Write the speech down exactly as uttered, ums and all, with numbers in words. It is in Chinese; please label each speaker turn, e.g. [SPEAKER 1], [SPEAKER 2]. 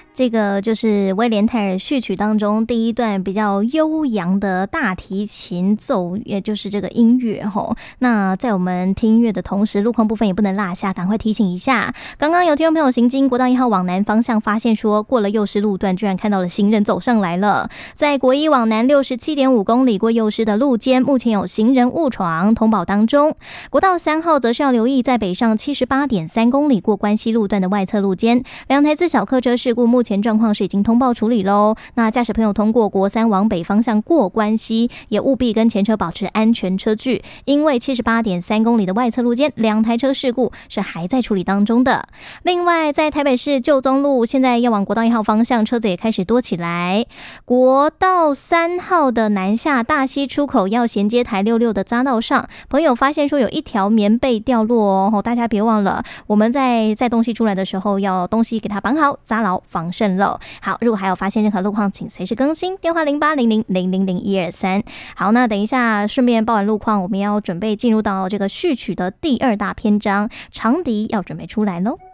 [SPEAKER 1] 这个就是威廉泰尔序曲当中第一段比较悠扬的大提琴奏，也就是这个音乐吼。那在我们听音乐的同时，路况部分也不能落下，赶快提醒一下。刚刚有听众朋友行经国道一号往南方向，发现说过了幼师路段，居然看到了行人走上来了。在国一往南六十七点五公里过幼师的路肩，目前有行人误闯通报当中。国道三号则是要留意，在北上七十八点三公里过关西路段的外侧路肩，两台自小客车事故，目前状况是已经通报处理喽。那驾驶朋友通过国三往北方向过关西，也务必跟前车保持安全车距，因为七十八点三公里的外侧路肩，两台车事故是还在处理当中的。另外，在台北市旧宗路，现在要往国道一号方向，车子也开始多起来。国道三号的南下大溪出口要衔接台六六的匝道上，朋友发现说有一条棉被掉落哦，大家别忘了，我们在载东西出来的时候，要东西给它绑好，扎牢防渗漏。好，如果还有发现任何路况，请随时更新电话零八零零零零零一二三。好，那等一下顺便报完路况，我们要准备进入到这个序曲的第二大篇章，长笛要准备出来喽。